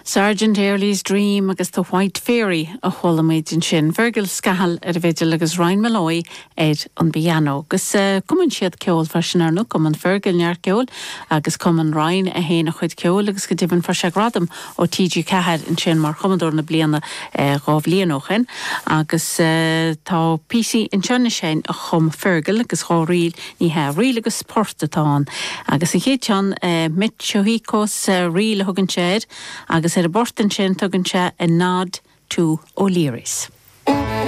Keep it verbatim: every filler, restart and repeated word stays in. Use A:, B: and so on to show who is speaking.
A: Sergeant Airley's Dream agus the White Fairy a cholamid in sin. Virgil Scahal ar vigil agus Ryan Malloy ed on piano. Gus uh, cuman siad ceol farsinarno, cuman Virgil near ceol, agus cuman Ryan a hen a chud ceol, agus go divan farsagradam o T G Cahad in sin mar chumador na bliana uh, gov lianochen. Agus uh, tá P C in sin sin a chum Virgil agus chá riil ní ha riil agus sportatán. Agus in chéitjan uh, mit siohícos uh, riil a hugan shed, agus er a bortan sin tugann se a nod to O'Leary's.